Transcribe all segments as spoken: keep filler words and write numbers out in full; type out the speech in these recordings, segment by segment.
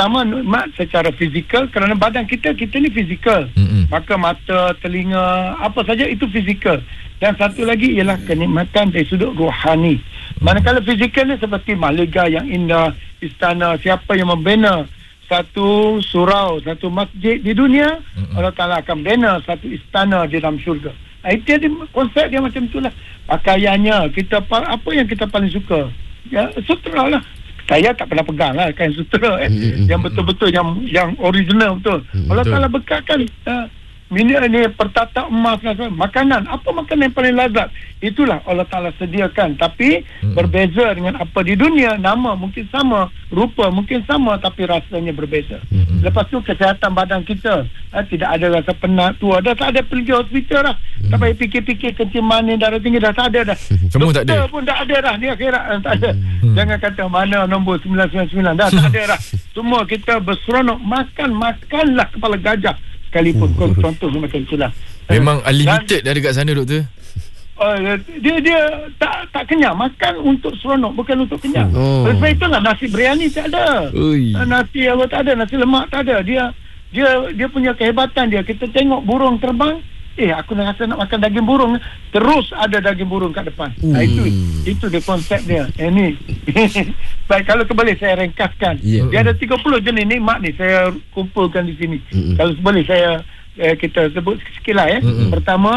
pertama nikmat secara fizikal, kerana badan kita kita ni fizikal. Mm-hmm. Maka mata, telinga, apa saja itu fizikal. Dan satu lagi ialah kenikmatan dari sudut rohani. Mm-hmm. Manakala fizikal ni seperti mahligai yang indah, istana, siapa yang membina satu surau, satu masjid di dunia, mm-hmm. Allah Ta'ala akan bina satu istana di dalam syurga. Itu dia, konsep dia macam itulah. Pakaiannya, kita apa yang kita paling suka? Ya, sutera lah. Saya tak pernah pegang lah kain sutera eh. Mm-hmm. Yang betul-betul, yang yang original betul. Mm-hmm. Allah Ta'ala bekatkan uh, ini, ini pertata emas lah. Makanan, apa makanan yang paling lazat? Itulah Allah Ta'ala sediakan. Tapi mm-hmm. berbeza dengan apa di dunia. Nama mungkin sama, rupa mungkin sama, tapi rasanya berbeza. Mm-hmm. Lepas tu kesihatan badan kita, uh, tidak ada rasa penat, tua. Dah tak ada pergi hospital lah. Mm-hmm. Tak payah fikir-fikir kencing manis, darah tinggi, dah tak ada dah. Semua tak ada. Pun tak ada dah. Ni akhirat uh, tak ada. Mm-hmm. Jangan kata mana nombor sembilan sembilan sembilan. Dah tak ada dah. Semua kita berseronok. Makan, makanlah kepala gajah sekalipun. Uh, contoh macam itulah. Memang unlimited dah dekat sana, doktor. Uh, dia dia tak tak kenyang. Makan untuk seronok, bukan untuk kenyang. Oh. Sebab itulah nasi biryani tak ada. Ui. Nasi apa tak ada, nasi lemak tak ada. Dia dia dia punya kehebatan dia. Kita tengok burung terbang, eh aku nak rasa nak makan daging burung, terus ada daging burung kat depan. Hmm. Nah, itu itu dia konsep dia. Eh ni. Baik, kalau kembali saya ringkaskan. Yeah. Dia ada tiga puluh jenis nikmat ni saya kumpulkan di sini. Mm-hmm. Kalau boleh saya eh, kita sebut sekilas ya. Mm-hmm. Pertama,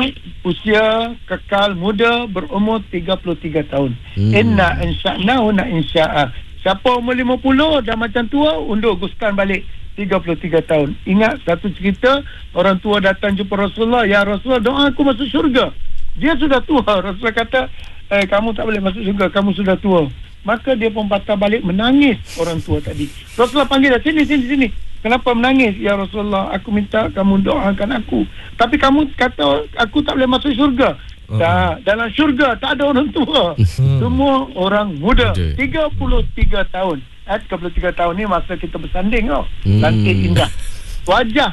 usia kekal muda berumur tiga puluh tiga tahun. Mm. Inna insya'nahu na insya'a. Siapa umur lima puluh dah macam tua, undur guskan balik tiga puluh tiga tahun. Ingat satu cerita, orang tua datang jumpa Rasulullah, ya Rasulullah, doa aku masuk syurga. Dia sudah tua. Rasulullah kata, eh kamu tak boleh masuk syurga, kamu sudah tua. Maka dia pun patah balik menangis orang tua tadi. Rasulullah panggil dia, sini, sini, sini. Kenapa menangis? Ya Rasulullah, aku minta kamu doakan aku. Tapi kamu kata aku tak boleh masuk syurga. Uh. Tak, dalam syurga tak ada orang tua. Hmm. Semua orang muda. tiga puluh tiga tahun. Eh, tiga puluh tiga tahun ni masa kita bersanding tau. Hmm. Cantik, indah. Wajah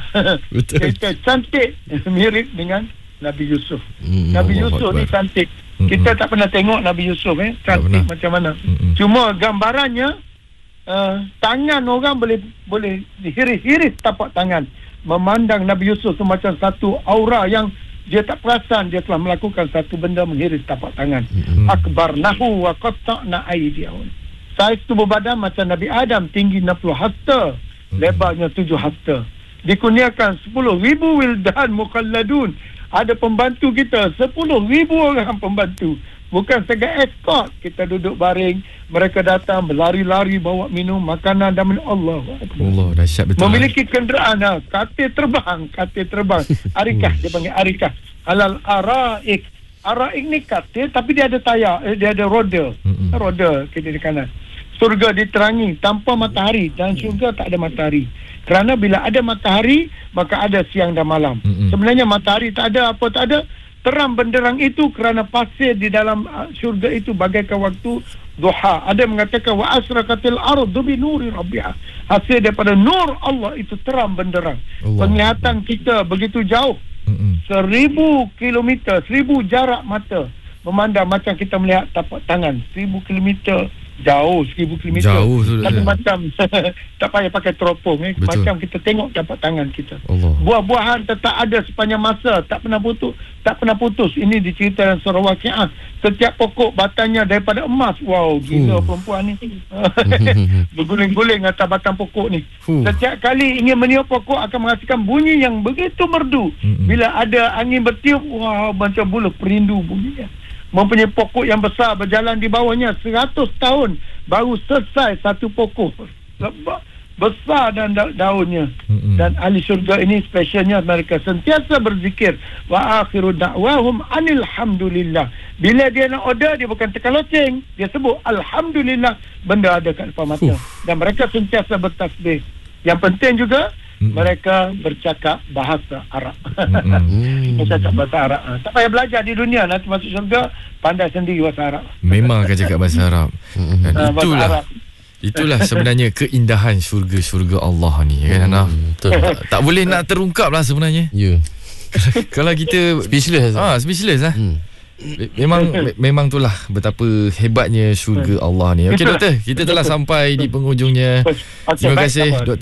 kita cantik, mirip dengan Nabi Yusuf. Hmm. Nabi Allah Yusuf Allah ni cantik. Kita mm-hmm. tak pernah tengok Nabi Yusuf eh cantik macam mana. Mm-hmm. Cuma gambarannya uh, tangan orang boleh boleh dihiris-hiris tapak tangan. Memandang Nabi Yusuf tu macam satu aura yang dia tak perasan dia telah melakukan satu benda menghiris tapak tangan. Mm-hmm. Akbarnahu wa qatta'na aydiyahum. Saiz tubuh badan macam Nabi Adam, tinggi enam puluh hasta, mm-hmm. lebarnya tujuh hasta. Dikurniakan sepuluh ribu wildan mukhalladun. Ada pembantu kita, sepuluh ribu orang pembantu. Bukan sebagai escort. Kita duduk baring, mereka datang berlari-lari bawa minum, makanan dan minum. Allah Allah, dahsyat betul. Memiliki kenderaan, ha, katil terbang, katil terbang. Arikah, dia panggil arikah. Alal araik. Araik ni katil, tapi dia ada tayar, eh, dia ada roda. Mm-hmm. Roda kiri kanan. Surga diterangi tanpa matahari, dan syurga tak ada matahari. Kerana bila ada matahari, maka ada siang dan malam. Mm-hmm. Sebenarnya matahari tak ada, apa tak ada. Terang benderang itu kerana pasir di dalam syurga itu bagaikan waktu duha. Ada mengatakan wa asraqatil ardu bi nuri rabbiha. Hasil daripada nur Allah itu terang benderang. Allah. Penglihatan kita begitu jauh. Mm-hmm. Seribu kilometer, seribu jarak mata memandang macam kita melihat tapak tangan. Seribu kilometer. Jauh, seribu kilometer. Jauh sudah. Tapi macam tak payah pakai teropong eh. Macam kita tengok tapak tangan kita. Allah. Buah-buahan tetap ada sepanjang masa, tak pernah putus, tak pernah putus. Ini diceritakan surah Waqiah. Setiap pokok batangnya daripada emas. Wow, gila uh. perempuan ni. Berguling-guling atas batang pokok ni. Uh. Setiap kali ingin meniup pokok akan menghasilkan bunyi yang begitu merdu. Mm-mm. Bila ada angin bertiup, wow, macam bulu perindu bunyinya. Mempunyai pokok yang besar berjalan di bawahnya seratus tahun baru selesai satu pokok besar dan da- daunnya. Mm-hmm. Dan ahli syurga ini spesialnya mereka sentiasa berzikir wa akhiru da'wahum anil hamdulillah. Bila dia nak order, dia bukan tekan loceng, dia sebut alhamdulillah, benda ada kat depan mata. uh. Dan mereka sentiasa bertasbih. Yang penting juga Mm-hmm. mereka bercakap bahasa Arab. Mm-hmm. Bercakap bahasa Arab. Tak payah belajar di dunia, nanti masuk syurga pandai sendiri bahasa Arab. Memang akan cakap bahasa Arab. Dan uh, itulah Arab. Itulah sebenarnya keindahan syurga-syurga Allah ni, kan Ana? Hmm, tak, tak boleh nak terungkap lah sebenarnya. Ya. Yeah. Kalau kita speechless. Ah, speechless lah. Hmm. Memang me- memang itulah betapa hebatnya syurga Allah ni. Okey doktor, kita telah sampai di penghujungnya. Terima kasih doktor.